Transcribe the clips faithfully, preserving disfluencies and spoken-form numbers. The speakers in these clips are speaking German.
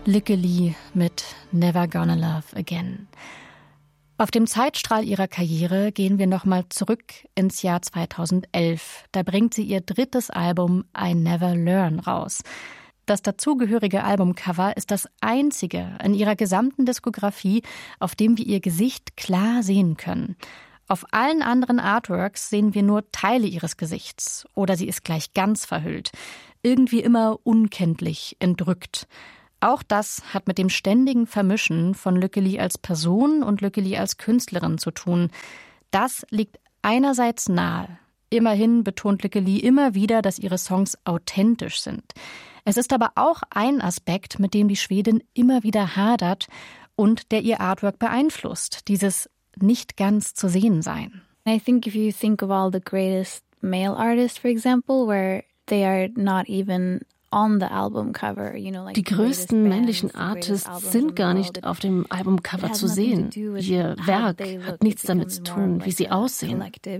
Lykke Li mit Never Gonna Love Again. Auf dem Zeitstrahl ihrer Karriere gehen wir nochmal zurück ins Jahr zweitausendelf. Da bringt sie ihr drittes Album I Never Learn raus. Das dazugehörige Albumcover ist das einzige in ihrer gesamten Diskografie, auf dem wir ihr Gesicht klar sehen können. Auf allen anderen Artworks sehen wir nur Teile ihres Gesichts oder sie ist gleich ganz verhüllt. Irgendwie immer unkenntlich, entrückt. Auch das hat mit dem ständigen Vermischen von Lykke Li als Person und Lykke Li als Künstlerin zu tun. Das liegt einerseits nahe. Immerhin betont Lykke Li immer wieder, dass ihre Songs authentisch sind. Es ist aber auch ein Aspekt, mit dem die Schwedin immer wieder hadert und der ihr Artwork beeinflusst, dieses nicht ganz zu sehen sein. I think if you think of all the greatest male artists, for example, where they are not even on the album cover, you know, like die größten männlichen Artists sind gar nicht auf dem Albumcover zu sehen. Ihr Werk hat nichts damit zu tun, wie sie aussehen.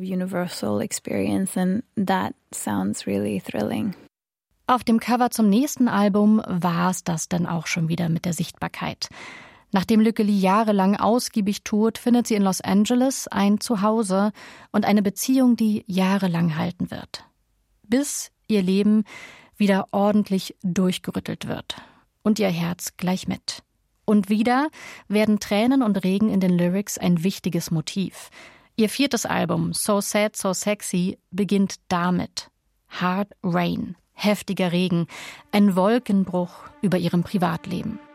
Auf dem Cover zum nächsten Album war es das dann auch schon wieder mit der Sichtbarkeit. Nachdem Lykke Li jahrelang ausgiebig tourt, findet sie in Los Angeles ein Zuhause und eine Beziehung, die jahrelang halten wird. Bis ihr Leben wieder ordentlich durchgerüttelt wird. Und ihr Herz gleich mit. Und wieder werden Tränen und Regen in den Lyrics ein wichtiges Motiv. Ihr viertes Album, So Sad, So Sexy, beginnt damit. Hard Rain, heftiger Regen, ein Wolkenbruch über ihrem Privatleben.